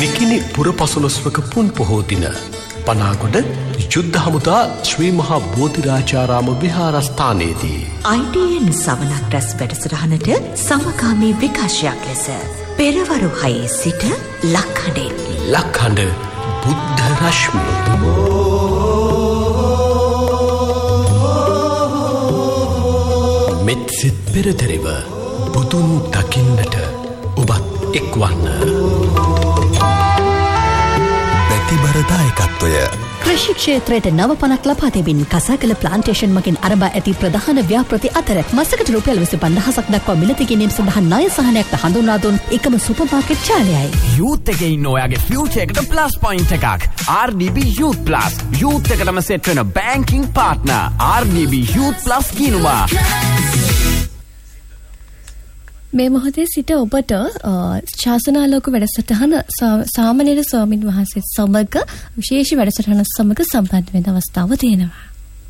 නිකිණි පුරපසළොස්වක පුන් පොහෝ දින පනාගොඩ යුද්ධ හමුදා ශ්‍රී මහා බෝධිරාජාරාම විහාරස්ථානයේදී ITN සවනක් රැස් වැඩසටහනට සමකාමී විකාශයක් ලෙස පෙරවරු 6 සිට ලක්හඬ බුද්ධ රශ්මිය මෙත් සිත් පෙරදැරිව බුදුන් දකින්නට ඔබත් එක්වන්න. බැතිබරදායකත්වය කෘෂි ක්ෂේත්‍රයට නව පණක් ලබා දෙමින් කසාකල ප්ලාන්ටේෂන් මගින් අරඹා ඇති ප්‍රධාන ව්‍යාපෘති අතර මසකට රුපියල් 25000ක් දක්වා මිලදී ගැනීම සඳහා ණය සහනයක් හඳුන්වා දුන් එකම සුපර් මාකට් ජාලයයි. යූත් එකේ ඉන්න ඔයාගේ ෆියුචර් එකට ප්ලස් පොයින්ට් එකක්. RDB Youth Plus. යූත් එකටම සෙට් වෙන banking partner. RDB Youth Plus කියනවා. මේ මොහොතේ සිට ඔබට ශාසනාලෝක වැඩසටහන සාමණේර ස්වාමින් වහන්සේ සමග විශේෂ වැඩසටහන සමග සම්බන්ධ වෙන අවස්ථාව තියෙනවා.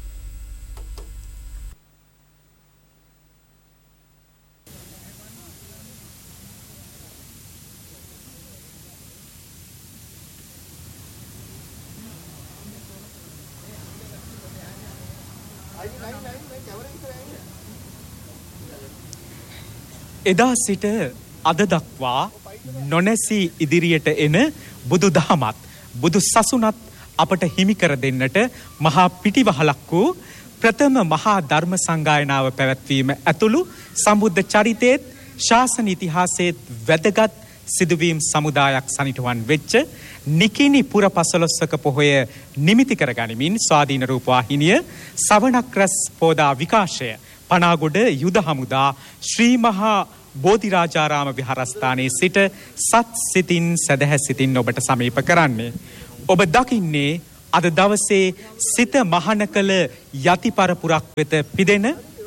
එදා සිට අද දක්වා නොනැසී ඉදිරියට එන බුදු දහමත් බුදු සසුනත් අපට හිමි කර දෙන්නට මහා පිටිවහලක් වූ ප්‍රථම මහා ධර්ම සංගායනාව පැවැත්වීම ඇතුළු සම්බුද්ධ චරිතයේත් ශාසන ඉතිහාසයේත් වැදගත් සිදුවීම් සමුදායක් සනිටුවන් වෙච්ච නිකිණි පුර පසළොස්වක පොහොය නිමිති කර ගනිමින් ස්වාධීන රූපවාහිනිය සවනක් රැස් පෝදා විකාශය පනාගොඩ යුද හමුදා ශ්‍රී මහා බෝධිරාජාරාම විහාරස්ථානයේ සිට සත් සිතින් සදහැ සිතින් ඔබට සමීප කරන්නේ. ඔබ දකින්නේ අද දවසේ සිත මහන කළ යති පරපුරක් වෙත පිදෙන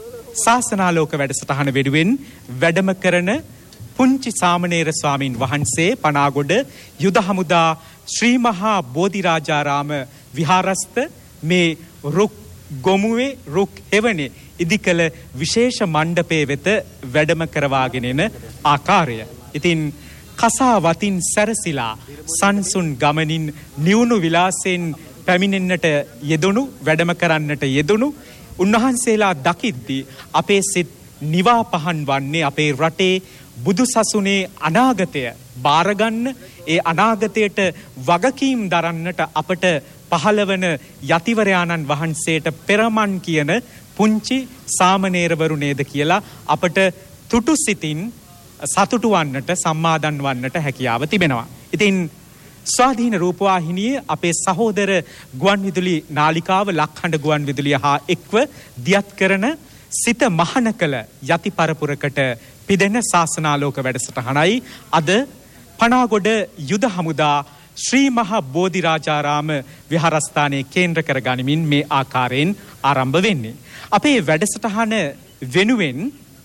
ශාසනාලෝක වැඩසටහන වෙනුවෙන් වැඩම කරන පුංචි සාමණේර ස්වාමින් වහන්සේ පනාගොඩ යුද හමුදා ශ්‍රී මහා බෝධිරාජාරාම විහාරස්ත මේ රුක් ගොමුවේ රුක් හෙවනේ ඉදිකල විශේෂ මණ්ඩපයේ වෙත වැඩම කරවාගෙන එන ආකාරය. ඉතින් කසා වතින් සැරසිලා සංසුන් ගමනින් නිවුණු විලාසෙන් පැමිණෙන්නට යෙදුණු වැඩම කරන්නට යෙදුණු උන්වහන්සේලා දකිද්දී අපේ සිත් නිවා පහන් වන්නේ අපේ රටේ බුදු සසුනේ අනාගතය බාරගන්න ඒ අනාගතයට වගකීම් දරන්නට අපට පහළවන යතිවරයාණන් වහන්සේට පෙරමන් කියන පුංචි සාමණේරවරු නේද කියලා අපට තුටු සිතින් සතුටු වන්නට සම්මාදන් වන්නට හැකියාව තිබෙනවා. ඉතින් ස්වාධීන රූපවාහිනියේ අපේ සහෝදර ගුවන්විදුලි නාලිකාව ලක්හඬ ගුවන්විදුලිය හා එක්ව දියත් කරන සිත මහන කළ යති පරපුරකට පිදෙන ශාසනාලෝක වැඩසටහනයි අද පනාගොඩ යුද හමුදා ශ්‍රී මහා බෝධිරාජාරාම විහාරස්ථානයේ කේන්ද්‍ර කර ගනිමින් මේ ආකාරයෙන් ආරම්භ වෙන්නේ. අපේ වැඩසටහන වෙනුවෙන්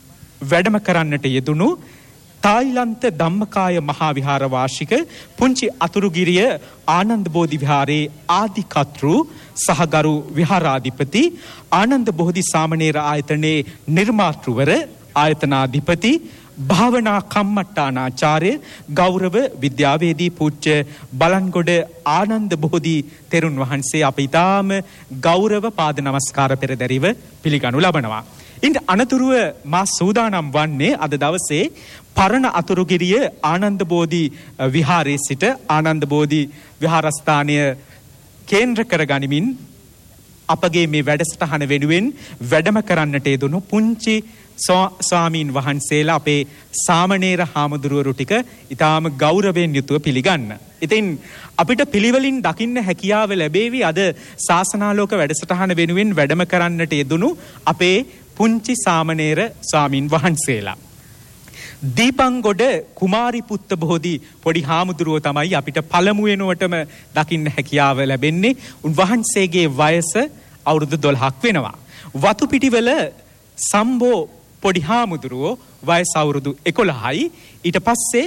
වැඩම කරන්නට යෙදුණු තායිලන්ත ධම්මකාය මහා විහාර වාර්ෂික පුංචි අතුරුගිරිය ආනන්ද බෝධි විහාරයේ ආදිකතෘ සහගරු විහාරාධිපති ආනන්ද බෝධි සාමණේර ආයතනයේ නිර්මාතෘවර ආයතනාධිපති භාවනා කම්මට්ටානාචාර්ය ගෞරව විද්‍යාවේදී පූජ්‍ය බලන්ගොඩ ආනන්ද බෝධි තෙරුන් වහන්සේ අප ඉතාම ගෞරව පාද නමස්කාර පෙරදැරිව පිළිගනු ලබනවා. ඉන් අනතුරුව මා සූදානම් වන්නේ අද දවසේ පරණ අතුරුගිරිය ආනන්ද බෝධි විහාරයේ සිට ආනන්ද බෝධි විහාරස්ථානය කේන්ද්‍ර කර ගනිමින් අපගේ මේ වැඩසටහන වෙනුවෙන් වැඩම කරන්නට යෙදුණු පුංචි ස්වාමීන් වහන්සේලා අපේ සාමණේර හාමුදුරුවරු ටික ඊටාම ගෞරවයෙන් යුතුව පිළිගන්න. ඉතින් අපිට පිළිවෙලින් දකින්න හැකියාව ලැබේවි අද ශාසනාලෝක වැඩසටහන වෙනුවෙන් වැඩම කරන්නට යෙදුණු අපේ පුංචි සාමණේර ස්වාමීන් වහන්සේලා. දීපංගොඩ කුමාරි පුත්ත බෝධි පොඩි හාමුදුරුවෝ තමයි අපිට පළමු වෙනුවටම දකින්න හැකියාව ලැබෙන්නේ. උන්වහන්සේගේ වයස අවුරුදු 12ක් වෙනවා. වතුපිටිවල සම්බෝ පොඩි හාමුදුරුවෝ වයස අවුරුදු 11යි. ඊට පස්සේ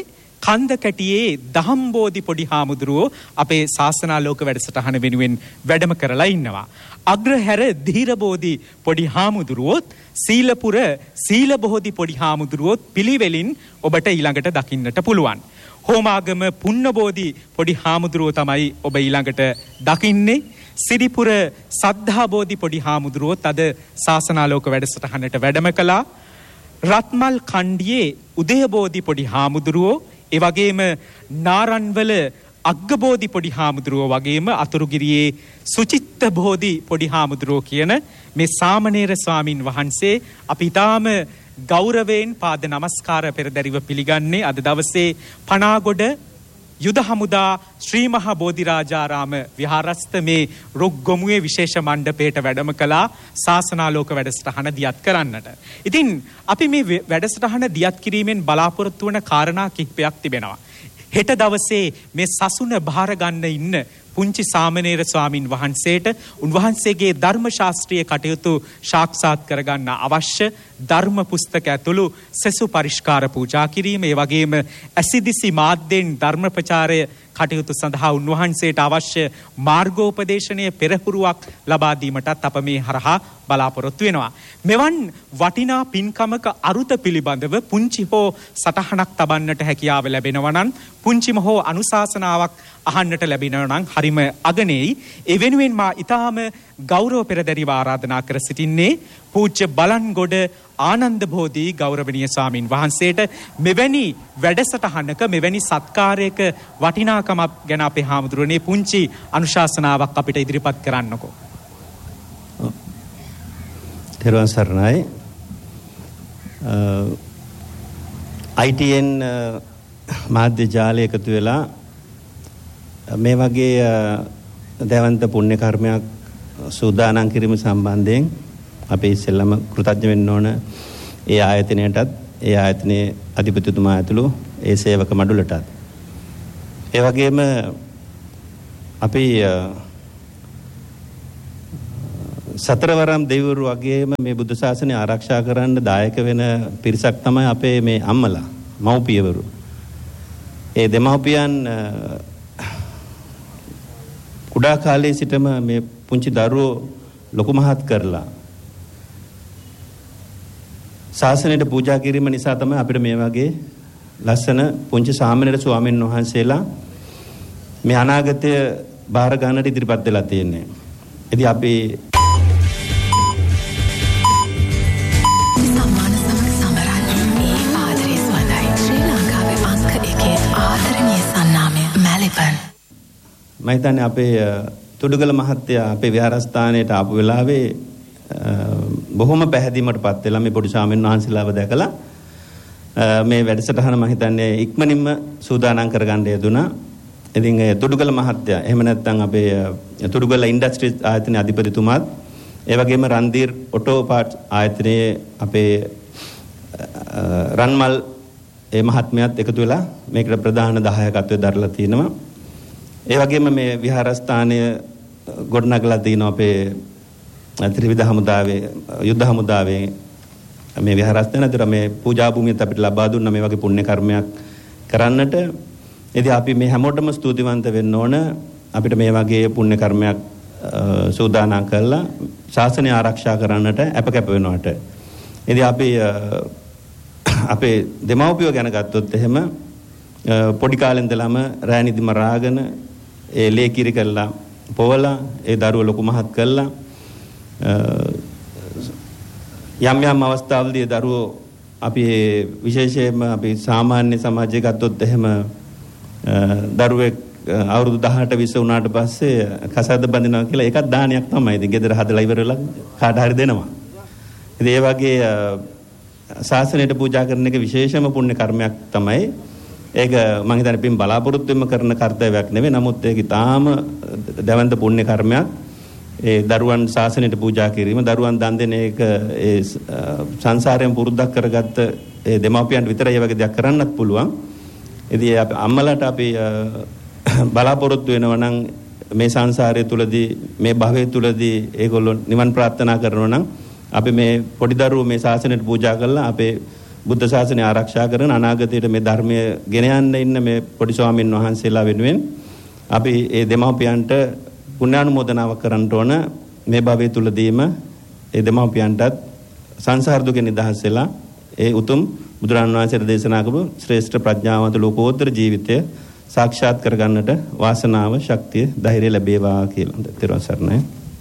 කන්ද කැටියේ දහම්බෝධි පොඩි හාමුදුරුවෝ අපේ ශාසනාලෝක වැඩසටහන වෙනුවෙන් වැඩම කරලා ඉන්නවා. අග්‍රහැර ධීරබෝධි පොඩි හාමුදුරුවොත් සීලපුර සීලබෝධි පොඩි හාමුදුරුවොත් පිළිවෙලින් ඔබට ඊළඟට දකින්නට පුළුවන්. හෝමාගම පුන්නබෝධි පොඩි හාමුදුරුවෝ තමයි ඔබ ඊළඟට දකින්නේ. සිරිපුර සද්ධාබෝධි පොඩි හාමුදුරුවොත් අද ශාසනාලෝක වැඩසටහනට වැඩම කළා. රත්මල් කණ්ඩියේ උදයබෝධි පොඩි හාමුදුරුවෝ, ඒ වගේම නාරන්වල අග්ගබෝධි පොඩි හාමුදුරුවෝ වගේම අතුරුගිරියේ සුචිත්ත බෝධි පොඩි හාමුදුරුවෝ කියන මේ සාමණේර ස්වාමින් වහන්සේ අපි ඊටාම ගෞරවයෙන් පාද නමස්කාර පෙරදරිව පිළිගන්නේ. අද දවසේ පනාගොඩ යුද හමුදා ශ්‍රී මහා බෝධිරාජාරාම විහාරස්ථ මේ රුක්ගොමුවේ විශේෂ මණ්ඩපයට වැඩම කළා ශාසනාලෝක වැඩසටහන දියත් කරන්නට. ඉතින් අපි මේ වැඩසටහන දියත් කිරීමෙන් බලාපොරොත්තු වන කාරණා කිහිපයක් තිබෙනවා. හෙට දවසේ මේ සසුන බාර ගන්න ඉන්න පුංචි සාමණේර ස්වාමින් වහන්සේට උන්වහන්සේගේ ධර්ම ශාස්ත්‍රීය කටයුතු සාක්ෂාත් කරගන්න අවශ්‍ය ධර්ම පුස්තක ඇතුළු සෙසු පරිස්කාර පූජා කිරීම, ඒ වගේම ඇසිදිසි මාධ්‍යෙන් ධර්ම ප්‍රචාරය කටයුතු සඳහා උන්වහන්සේට අවශ්‍ය මාර්ගෝපදේශනය පෙරහුරුවක් ලබා දීමටත් අප මේ හරහා බලාපොරොත්තු වෙනවා. මෙවන් වටිනා පින්කමක අරුත පිළිබඳව පුංචි හෝ සටහනක් තබන්නට හැකියාව ලැබෙනවා නම්, පුංචිම හෝ අනුශාසනාවක් අහන්නට ලැබෙනවා නම් හරිම අගනෙයි. ඒ වෙනුවෙන් මා ඊටාම ගෞරව පෙරදරිව ආරාධනා කර සිටින්නේ පූජ්‍ය බලන්ගොඩ ආනන්ද බෝධි ගෞරවනීය ස්වාමින් වහන්සේට මෙවැනි වැඩසටහනක මෙවැනි සත්කාරයක වටිනාකමක් ගැන අපේ හාමුදුරනේ පුංචි අනුශාසනාවක් අපිට ඉදිරිපත් කරන්නකෝ. තෙරුවන් සරණයි. ITN මාධ්‍ය ජාලය එකතු වෙලා මේ වගේ දයවන්ත පුණ්‍ය කර්මයක් සූදානම් කිරීම සම්බන්ධයෙන් අපි ඉස්සෙල්ලම කෘතඥ වෙන්න ඕන ඒ ආයතනයටත්, ඒ ආයතනයේ අධිපතිතුමා ඇතුළු ඒ සේවක මඩුලටත්. ඒ වගේම අපි සතරවරම් දෙවිවරු වගේම මේ බුද්ධ ශාසනය ආරක්ෂා කරන්න දායක වෙන පිරිසක් තමයි අපේ මේ අම්මලා, මව්පියවරු. ඒ දෙමව්පියන් කුඩා කාලයේ සිටම මේ පුංචි දරුවෝ ලොකු මහත් කරලා ශාසනයට පූජා කිරීම නිසා තමයි අපිට මේ වගේ ලස්සන පුංචි සාමණේර ස්වාමීන් වහන්සේලා මේ අනාගතය බාර ගන්නට ඉදිරිපත් වෙලා තියෙන්නේ. ඉතින් අපි සම්මාන සමග සමරන්නේ මේ ආදරේ සුවඳයි. ශ්‍රී ලංකාවේ අංක 1 ආදරණීය සන්නාමය මැලිබන්. මම හිතන්නේ අපේ තුඩුගල මහත්තයා අපේ විහාරස්ථානයට ආපු වෙලාවේ බොහොම පැහැදීමටපත් වෙලා මේ පොඩි ස්වාමීන් වහන්සේලාව දැකලා මේ වැඩසටහන මම හිතන්නේ ඉක්මනින්ම සූදානම් කරගන්න යෙදුණා. ඉතින් තුඩුගල මහත්තයා, එහෙම නැත්නම් අපේ තුඩුගල ඉන්ඩස්ට්‍රීස් ආයතනයේ අධිපතිතුමාත්, ඒ වගේම රන්දීර් ඔටෝ පාර්ට්ස් ආයතනයේ අපේ රන්මල් ඒ මහත්මයාත් එකතු වෙලා මේකට ප්‍රධාන දායකත්වය දරලා තිනවා. ඒ වගේම මේ විහාරස්ථානය ගොඩනගලා තිනවා අපේ ත්‍රිවිධ හමුදාවේ, යුද්ධ හමුදාවේ මේ විහාරස්ථාන අතර මේ පූජා භූමියත් අපිට ලබා දුන්නා මේ වගේ පුණ්‍ය කර්මයක් කරන්නට. ඉතින් අපි මේ හැමෝටම ස්තුතිවන්ත වෙන්න ඕන අපිට මේ වගේ පුණ්‍ය කර්මයක් සූදානම් කරලා ශාසනය ආරක්ෂා කරන්නට අපකැප වෙනවට. ඉතින් අපි අපේ දෙමව්පියෝ ගැන ගත්තොත් එහෙම පොඩි කාලේ ඉඳලම රෑනිදි මරාගෙන ඒ ලේකිරි කළා පොවලා ඒ දරුවෝ ලොකු මහත් කළා. යම් යම් අවස්ථාවලදී දරුවෝ අපි විශේෂයෙන්ම අපි සාමාන්‍ය සමාජයේ ගත්තොත් එහෙම දරුවෙක් අවුරුදු 18 20 වුණාට පස්සේ කසාද බඳිනවා කියලා ඒකත් දානයක් තමයි. ඉතින් ගෙදර හදලා ඉවරලා කාට හරි දෙනවා. ඉතින් ඒ වගේ ශාසනයට පූජා කරන එක විශේෂම පුණ්‍ය කර්මයක් තමයි. ඒක මම හිතන්නේ පින් බලාපොරොත්තු වෙම කරන කර්තව්‍යයක් නෙවෙයි. නමුත් ඒක ඊටාම දවන්ත පුණ්‍ය කර්මයක්. ඒ දරුවන් ශාසනයට පූජා කිරීම, දරුවන් දන් දෙන එක ඒ සංසාරයෙන් පුරුද්දක් කරගත්ත ඒ දෙමාපියන්ට විතරයි මේ වගේ දෙයක් කරන්නත් පුළුවන්. ඉතින් අපි අම්මලාට අපි බලාපොරොත්තු වෙනවා නම් මේ සංසාරය තුලදී, මේ භවයේ තුලදී ඒගොල්ලෝ නිවන් ප්‍රාර්ථනා කරනවා නම් අපි මේ පොඩි දරුවෝ මේ ශාසනයට පූජා කළා අපේ බුද්ධ ශාසනය ආරක්ෂා කරන අනාගතයේ මේ ධර්මය ගෙන යන්න ඉන්න මේ පොඩි ස්වාමීන් වහන්සේලා වෙනුවෙන් අපි ඒ දෙමව්පියන්ට පුණ්‍යානුමෝදනාවක් කරන්න ඕන. මේ භවයේ තුලදීම ඒ දෙමව්පියන්ටත් සංසාර දුකෙන් නිදහස් වෙලා ඒ උතුම් බුදුරන් වහන්සේට දේශනා කරපු ශ්‍රේෂ්ඨ ප්‍රඥාවන්ත ලෝකෝත්තර ජීවිතය සාක්ෂාත් කරගන්නට වාසනාව, ශක්තිය, ධෛර්යය ලැබේවා කියලා තෙරුවන් සරණයි.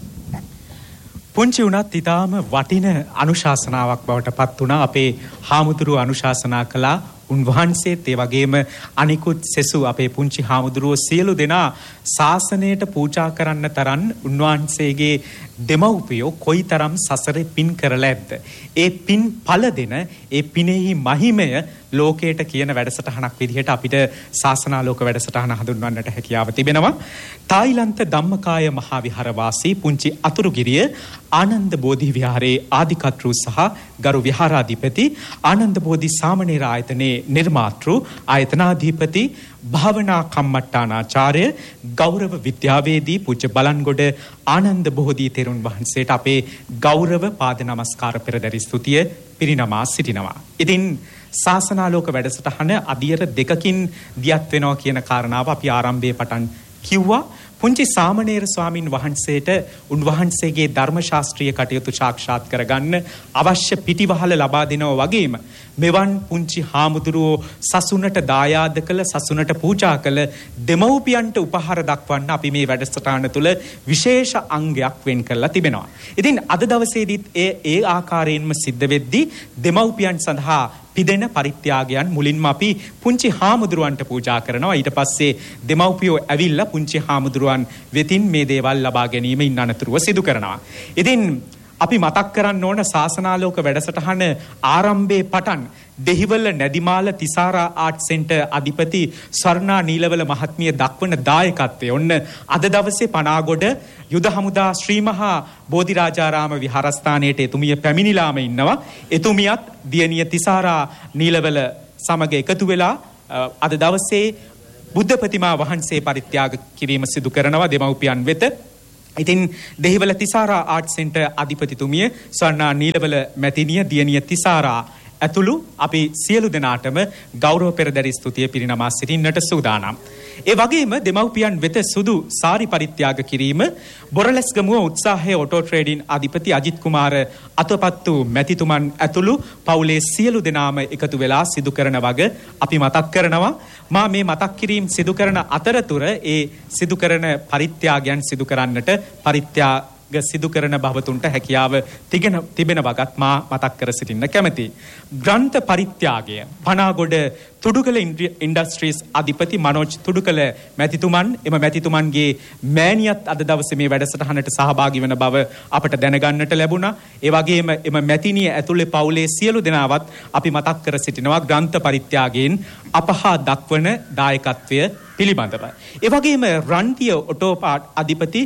පුංචි උනත් ඊටාම වටින අනුශාසනාවක් බවට පත් වුණා. අපේ හාමුදුරුව අනුශාසනා කළා. උන්වහන්සේත් ඒ වගේම අනිකුත් සෙසු අපේ පුංචි හාමුදුරුවෝ සියලු දෙනා ශාසනයට පූජා කරන්න තරම් උන්වහන්සේගේ දෙමව්පියෝ කොයිතරම් සසරේ පින් කරලා ඇද්ද. ඒ පින් ඵල දෙන ඒ පිනෙහි මහිමය ලෝකයට කියන වැඩසටහනක් විදිහට අපිට ශාසනාලෝක වැඩසටහන හඳුන්වන්නට හැකියාව තිබෙනවා. තායිලන්ත ධම්මකාය මහා විහාර වාසී පුංචි අතුරුගිරිය ආනන්ද බෝධි විහාරයේ ආධිකර්තෘ සහ ගරු විහාරාධිපති ආනන්ද බෝධි සාමණේර ආයතනයේ නිර්මාතෘ ආයතනාධිපති භාවනා කම්මට්ටානාචාර්ය ගෞරව විද්‍යාවේදී පූජ්‍ය බලන්ගොඩ ආනන්ද බෝධි තෙරුන් වහන්සේට අපේ ගෞරව පාද නමස්කාර පෙරදරි ස්තුතිය පිරිනමා සිටිනවා. ඉතින් ශාසනාලෝක වැඩසටහන අදියර දෙකකින් දියත් වෙනවා කියන කාරණාව අපි ආරම්භයේ පටන් කිව්වා. පුංචි සාමණේර ස්වාමින් වහන්සේට උන්වහන්සේගේ ධර්ම ශාස්ත්‍රීය කටයුතු සාක්ෂාත් කරගන්න අවශ්‍ය පිටිවහල ලබා දෙනවා වගේම මෙවන් පුංචි හාමුදුරුවෝ සසුනට දායාද කළ සසුනට පූජා කළ දෙමව්පියන්ට උපහාර දක්වන්න අපි මේ වැඩසටහන තුළ විශේෂ අංගයක් වෙන් කරලා තිබෙනවා. ඉතින් අද දවසේදීත් ඒ ආකාරයෙන්ම සිද්ධ වෙද්දී දෙමව්පියන් සඳහා පිදෙන පරිත්‍යාගයන් මුලින්ම අපි පුංචි හාමුදුරුවන්ට පූජා කරනවා. ඊට පස්සේ දෙමව්පියෝ ඇවිල්ලා පුංචි හාමුදුරුවන් වෙතින් මේ දේවල් ලබා ගැනීම ඉන් අනතුරුව සිදු කරනවා. ඉතින් අපි මතක් කරන්න ඕන ශාසනාලෝක වැඩසටහන ආරම්භයේ පටන් දෙහිවල නැදිමාල තිසාරා ආර්ට් සෙන්ටර් අධිපති ස්වර්ණා නීලවල මහත්මිය දක්වන දායකත්වය. ඔන්න අද දවසේ පනාගොඩ යුද හමුදා ශ්‍රී මහා බෝධිරාජාරාම විහාරස්ථානයේට එතුමිය පැමිණිලාම ඉන්නවා. එතුමියත් දියණිය තිසාරා නීලවල සමග එකතු වෙලා අද දවසේ බුද්ධ ප්‍රතිමා වහන්සේ පරිත්‍යාග කිරීම සිදු කරනවා දෙමව්පියන් වෙත. ඉතින් දෙහිවල තිසාරා ආර්ට් සෙන්ටර් අධිපතිතුමිය ස්වර්ණා නීලවල මැතිණිය දියණිය තිසාරා ඇතුළු අපි සියලු දෙනාටම ගෞරව පෙරදරි ස්තුතිය පිරිනමා සිටින්නට සූදානම්. ඒ වගේම දෙමව්පියන් වෙත සුදු සාරි පරිත්‍යාග කිරීම බොරලැස්ගමුව උත්සාහය ඔටෝ ට්‍රේඩින් අධිපති අජිත් කුමාර අතපත්තු මැතිතුමන් ඇතුළු පවුලේ සියලු දෙනාම එකතු වෙලා සිදු කරන වග අපි මතක් කරනවා. මා මේ මතක් කිරීම සිදු කරන අතරතුර ඒ සිදු කරන පරිත්‍යාගයන් සිදු කරන්නට පරිත්‍යාග සිදු කරන භවතුන්ට හැකියාව තිබෙන වගත් මා මතක් කර සිටින්න කැමැති. ග්‍රන්ථ පරිත්‍යාගය පනාගොඩ තුඩුකල ඉන්ඩස්ට්‍රීස් අධිපති මනෝජ් තුඩුකල මැතිතුමන් එම මැතිතුමන්ගේ මෑණියත් අද දවසේ මේ වැඩසටහනට සහභාගී වන බව අපට දැනගන්නට ලැබුණා. ඒ වගේම එම මැතිණිය ඇතුළේ පවුලේ සියලු දෙනාවත් අපි මතක් කර සිටිනවා ග්‍රන්ථ පරිත්‍යාගයෙන් අපහා දක්වන දායකත්වය පිළිබඳව. ඒ වගේම රන්තිය ඔටෝපාට් අධිපති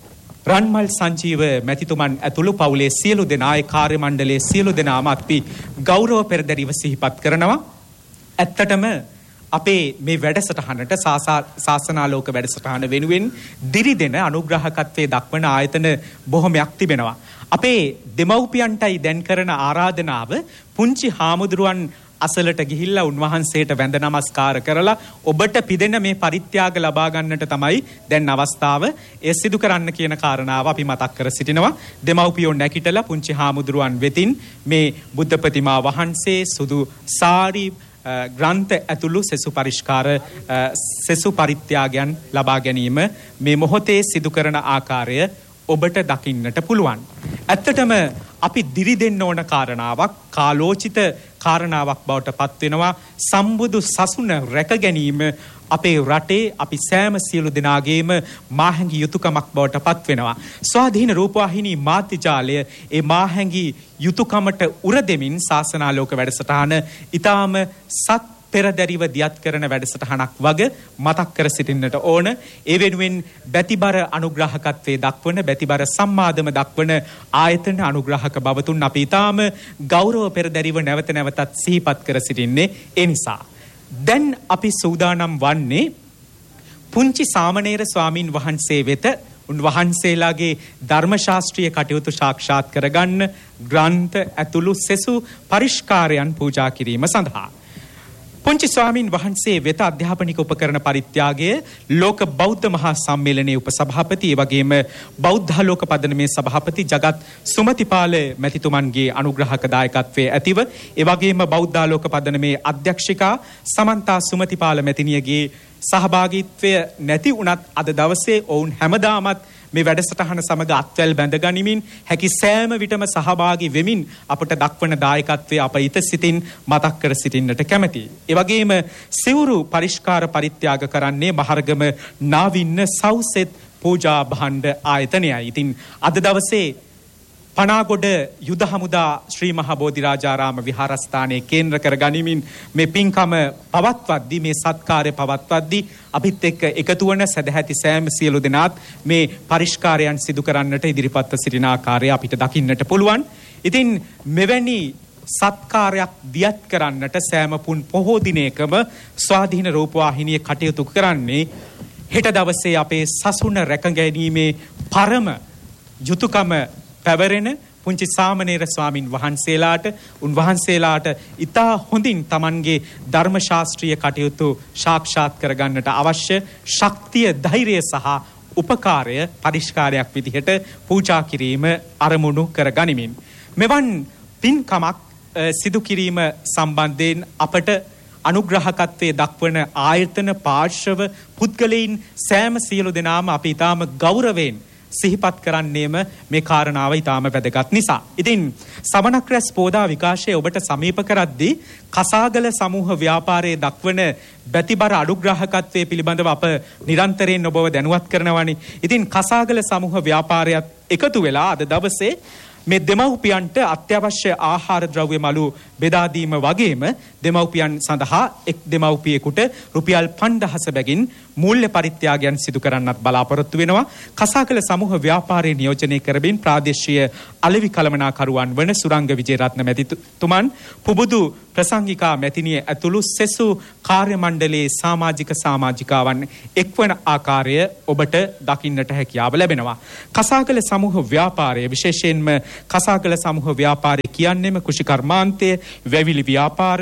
රන්මල් සංජීව මැතිතුමන් ඇතුළු පවුලේ සියලු දෙනා ඒ කාර්ය මණ්ඩලයේ සියලු දෙනාම අපි ගෞරව පෙරදරිව සිහිපත් කරනවා. ඇත්තටම අපේ මේ වැඩසටහනට ශාසනාලෝක වැඩසටහන වෙනුවෙන් දිරිදෙන අනුග්‍රහකත්වයේ දක්වන ආයතන බොහොමයක් තිබෙනවා. අපේ දෙමව්පියන්ටයි දැන් කරන ආරාධනාව පුංචි හාමුදුරුවන් අසලට ගිහිල්ලා උන්වහන්සේට වැඳ නමස්කාර කරලා ඔබට පිදෙන මේ පරිත්‍යාග ලබා ගන්නට තමයි දැන් අවස්ථාව. ඒ සිදු කරන්න කියන කාරණාව අපි මතක් කර සිටිනවා. දෙමව්පියෝ නැකිටලා පුංචි හාමුදුරුවන් වෙතින් මේ බුද්ධ ප්‍රතිමා වහන්සේ සුදු සාරි ග්‍රන්ථ ඇතුළු සෙසු පරිත්‍යාගයන් ලබා ගැනීම මේ මොහොතේ සිදු කරන ආකාරය ඔබට දකින්නට පුළුවන්. ඇත්තටම අපි දිරි දෙන්න ඕන කාරණාවක් කාලෝචිත කාරණාවක් බවට පත් වෙනවා. සම්බුදු සසුන රැක ගැනීම අපේ රටේ අපි සෑම සියලු දෙනාගේම මාහැඟි යුතුයකමක් බවට පත් වෙනවා. ස්වාධීන රූපවාහිනී මාධ්‍ය ජාලය ඒ මාහැඟි යුතුයකමට උර දෙමින් ශාසනාලෝක වැඩසටහන ඊටාම සත් පෙරදරිව දියත් කරන වැඩසටහනක් වග මතක් කර සිටින්නට ඕන. ඒ වෙනුවෙන් බැතිබර අනුග්‍රහකත්වයේ දක්වන බැතිබර සම්මාදම දක්වන ආයතන අනුග්‍රහක බවතුන් අපි ඊටාම ගෞරව පෙරදරිව නැවත නැවතත් සිහිපත් කර සිටින්නේ. ඒ නිසා දැන් අපි සූදානම් වන්නේ පුංචි සාමණේර ස්වාමින් වහන්සේ වෙත උන්වහන්සේලාගේ ධර්මශාස්ත්‍රීය කටයුතු සාක්ෂාත් කරගන්න ග්‍රන්ථ ඇතුළු සෙසු පරිෂ්කාරයන් පූජා කිරීම සඳහා පුංචි ස්වාමින් වහන්සේ වෙත අධ්‍යාපනික උපකරණ පරිත්‍යාගය ලෝක බෞද්ධ මහා සම්මේලනයේ උපසභාපති ඒ වගේම බෞද්ධාලෝක පදනමේ සභාපති ජගත් සුමතිපාල මැතිතුමන්ගේ අනුග්‍රහක දායකත්වයේ ඇතිව ඒ වගේම බෞද්ධාලෝක පදනමේ අධ්‍යක්ෂිකා සමන්තා සුමතිපාල මැතිණියගේ සහභාගීත්වය නැති වුණත් අද දවසේ ඔවුන් හැමදාමත් මේ වැඩසටහන සමග අත්වැල් බැඳ ගනිමින් හැකි සෑම විටම සහභාගී වෙමින් අපට දක්වන දායකත්වය අප ඊට සිතින් මතක් කර සිටින්නට කැමැතියි. ඒ වගේම සිවුරු පරිෂ්කාර පරිත්‍යාග කරන්නේ මහරගම නාවින්න සව්සෙත් පූජා භාණ්ඩ ආයතනයයි. ඉතින් අද දවසේ පනාගොඩ යුද හමුදා ශ්‍රී මහා බෝධිරාජාරාම විහාරස්ථානයේ කේන්ද්‍ර කර ගනිමින් මේ පින්කම පවත්වද්දී මේ සත්කාරය පවත්වද්දී අපිත් එක්ක එකතු වන සදැහැති සෑම සියලු දෙනාත් මේ පරිෂ්කාරයන් සිදු කරන්නට ඉදිරිපත්ව සිටින ආකාරය අපිට දකින්නට පුළුවන්. ඉතින් මෙවැනි සත්කාරයක් දියත් කරන්නට සෑම පුන් පොහෝ දිනයකම ස්වාධීන රූපවාහිනිය කටයුතු කරන්නේ හෙට දවසේ අපේ සසුන රැකගැනීමේ පරම යුතුයකම පැවරෙන පුංචි සාමණේර ස්වාමින් වහන්සේලාට උන්වහන්සේලාට ඉතා හොඳින් Tamanගේ ධර්ම ශාස්ත්‍රීය කටයුතු සාක්ෂාත් කරගන්නට අවශ්‍ය ශක්තිය ධෛර්යය සහ උපකාරය පරිස්කාරයක් විදිහට පූජා කිරීම අරමුණු කරගනිමින් මෙවන් පින්කමක් සිදු කිරීම සම්බන්ධයෙන් අපට අනුග්‍රහකත්වයේ දක්වන ආයතන පාර්ශව පුද්ගලයන් සෑම සියලු දෙනාම අපි ඊටාම ගෞරවයෙන් සිහිපත් කරන්නේම මේ කාරණාව ඊටාම වැදගත් නිසා. ඉතින් සමනක් රැස් පෝදා විකාශය ඔබට සමීප කරද්දී කසාගල සමූහ ව්‍යාපාරයේ දක්වන බැතිබර අනුග්‍රහකත්වයේ පිළිබඳව අප නිරන්තරයෙන් ඔබව දැනුවත් කරනවානේ. ඉතින් කසාගල සමූහ ව්‍යාපාරයත් එකතු වෙලා අද දවසේ මේ දෙමව්පියන්ට අත්‍යවශ්‍ය ආහාර ද්‍රව්‍ය මළු බෙදා දීම වගේම දෙමව්පියන් සඳහා එක් දෙමව්පියෙකුට රුපියල් 5000 බැගින් මූල්‍ය පරිත්‍යාගයන් සිදු කරන්නත් බලාපොරොත්තු වෙනවා. කසාකල සමූහ ව්‍යාපාරයේ නියෝජනය කරමින් ප්‍රාදේශීය අලෙවි කළමනාකරුවන් වන සුරංග විජේරත්න මැතිතුමන් පුබුදු ප්‍රසංගිකා මැතිණිය ඇතුළු සෙසු කාර්ය මණ්ඩලයේ සමාජිකාවන් එක්වන ආකාරය ඔබට දකින්නට හැකියාව ලැබෙනවා. කසාකල සමූහ ව්‍යාපාරය විශේෂයෙන්ම කසාකල සමූහ ව්‍යාපාරය කියන්නේම කෘෂිකර්මාන්තය, වැවිලි ව්‍යාපාර,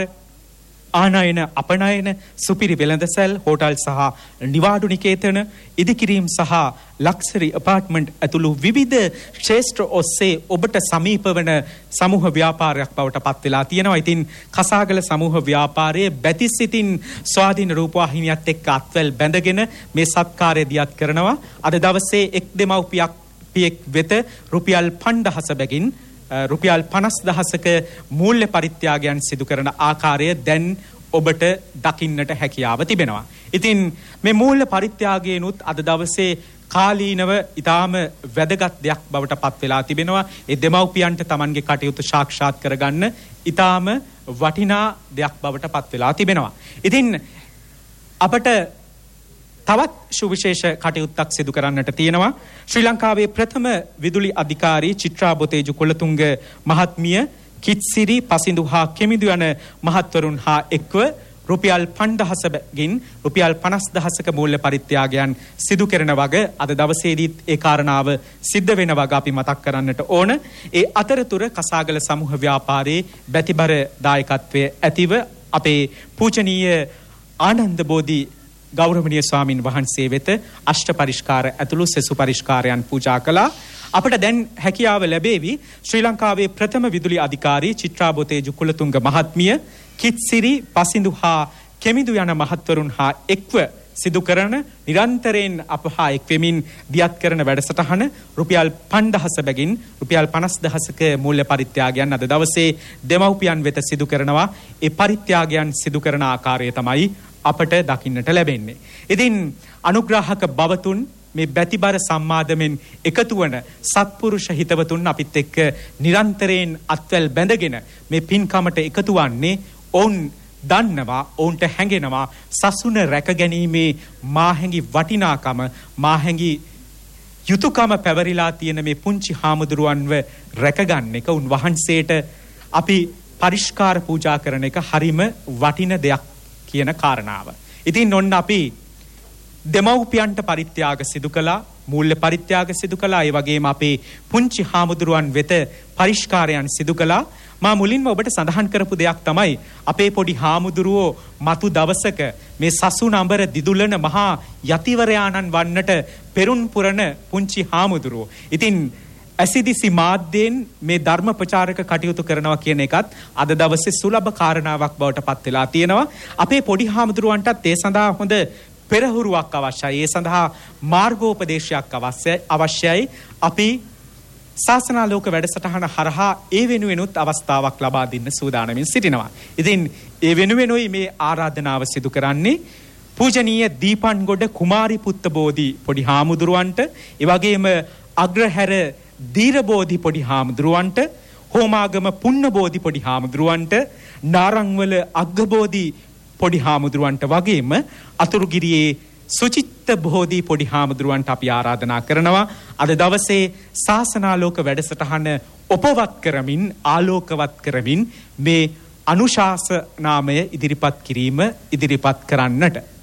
ආනයන අපනයන, සුපිරි වෙළඳසැල්, හෝටල් සහ නිවාඩු නිකේතන, ඉදිකිරීම් සහ ලක්සරි අපාර්ට්මන්ට් ඇතුළු විවිධ ක්ෂේත්‍ර ඔස්සේ ඔබට සමීප වන සමූහ ව්‍යාපාරයක් බවට පත් වෙලා තියෙනවා. ඉතින් කසාගල සමූහ ව්‍යාපාරයේ බැතිසිතින් ස්වාධීන රූපවාහිනියත් එක්ක අත්වැල් බැඳගෙන මේ සත්කාරය දියත් කරනවා. අද දවසේ එක් දෙමව්පියෙක් වෙත රුපියල් 5000 බැගින් රුපියල් 50000ක මූල්‍ය පරිත්‍යාගයන් සිදු කරන ආකාරය දැන් ඔබට දකින්නට හැකියාව තිබෙනවා. ඉතින් මේ මූල්‍ය පරිත්‍යාගයනුත් අද දවසේ කාලීනව ඊටාම වැදගත් දෙයක් බවට පත් වෙලා තිබෙනවා. ඒ දෙමව්පියන්ට Tamanගේ කටයුතු සාක්ෂාත් කරගන්න ඊටාම වටිනා දෙයක් බවට පත් වෙලා තිබෙනවා. ඉතින් අපට තවත් සුවිශේෂ කටයුත්තක් සිදු කරන්නට තියෙනවා. ශ්‍රී ලංකාවේ ප්‍රථම විදුලි අධිකාරී චිත්‍රා බොතේජු කොළතුංග මහත්මිය කිත්සිරි පසිඳු හා කෙමිදු යන මහත්වරුන් හා එක්ව රුපියල් 5000 බැගින් රුපියල් 50000ක මූල්‍ය පරිත්‍යාගයන් සිදු කරන වග අද දවසේදීත් ඒ කාරණාව සිද්ධ වෙන වග අපි මතක් කරන්නට ඕන. ඒ අතරතුර කසාගල සමූහ ව්‍යාපාරයේ බැතිබර දායකත්වයේ ඇතිව අපේ පූජනීය ආනන්ද බෝධි ගෞරවනීය ස්වාමින් වහන්සේ වෙත අෂ්ට පරිෂ්කාර ඇතුළු සෙසු පරිෂ්කාරයන් පූජා කළා. අපට දැන් හැකියාව ලැබේවි ශ්‍රී ලංකාවේ ප්‍රථම විදුලි අධිකාරී චිත්‍රා බොතේජු කුලතුංග මහත්මිය කිත්සිරි පසිඳු හා කෙමිදු යන මහත්වරුන් හා එක්ව සිදු කරන නිරන්තරයෙන් අප හා එක්වෙමින් දියත් කරන වැඩසටහන රුපියල් 5000 බැගින් රුපියල් 50000ක මූල්‍ය පරිත්‍යාගයන් අද දවසේ දෙමව්පියන් වෙත සිදු කරනවා. ඒ පරිත්‍යාගයන් සිදු කරන ආකාරය තමයි අපට දකින්නට ලැබෙන්නේ. ඉතින් අනුග්‍රාහක බවතුන් මේ බැතිබර සම්මාදමෙන් එකතු වන සත්පුරුෂ හිතවතුන් අපිත් එක්ක නිරන්තරයෙන් අත්වැල් බැඳගෙන මේ පින්කමට එකතු වන්නේ ඔවුන් දන්නවා, ඔවුන්ට හැඟෙනවා සසුන රැකගැනීමේ මාහැඟි වටිනාකම, මාහැඟි යුතුයකම පැවරිලා තියෙන මේ පුංචි හාමුදුරුවන්ව රැකගන්න එක උන්වහන්සේට අපි පරිෂ්කාර පූජා කරන එක හරිම වටින දෙයක් කියන කාරණාව. ඉතින් ඔන්න අපි දෙමව්පියන්ට පරිත්‍යාග සිදු කළා, මූල්‍ය පරිත්‍යාග සිදු කළා. ඒ වගේම අපේ පුංචි හාමුදුරුවන් වෙත පරිස්කාරයන් සිදු කළා. මා මුලින්ම ඔබට සඳහන් කරපු දෙයක් තමයි අපේ පොඩි හාමුදුරුවෝ මතු දවසක මේ සසුන අඹර දිදුලන මහා යතිවරයාණන් වන්නට පෙරුන් පුරන පුංචි හාමුදුරුවෝ. ඉතින් ඇසිදිසි මාධ්‍යයෙන් මේ ධර්ම ප්‍රචාරක කටයුතු කරනවා කියන එකත් අද දවසේ සුලභ කාරණාවක් බවට පත් වෙලා තියෙනවා. අපේ පොඩි හාමුදුරුවන්ටත් ඒ සඳහා හොඳ පෙරහුරුවක් අවශ්‍යයි. ඒ සඳහා මාර්ගෝපදේශයක් අවශ්‍යයි. අපි ශාසනාලෝක වැඩසටහන හරහා ඒ වෙනුවෙනුත් අවස්ථාවක් ලබා දෙන්න සූදානමින් සිටිනවා. ඉතින් ඒ වෙනුවෙනුයි මේ ආරාධනාව සිදු කරන්නේ. පූජනීය දීපන්ගොඩ කුමාරි පුත්ත බෝධි පොඩි හාමුදුරුවන්ට, ඒ වගේම අග්‍රහැර දීරබෝධි පොඩි හාමුදුරුවන්ට, හෝමාගම පුන්න බෝධි පොඩි හාමුදුරුවන්ට, නාරංවල අග්ගබෝධි පොඩි හාමුදුරුවන්ට වගේම අතුරුගිරියේ සුචිත්ත බෝධි පොඩි හාමුදුරුවන්ට අපි ආරාධනා කරනවා අද දවසේ ශාසනාලෝක වැඩසටහන උපවත් කරමින් ආලෝකවත් කරමින් මේ අනුශාසනාමය ඉදිරිපත් කරන්නට.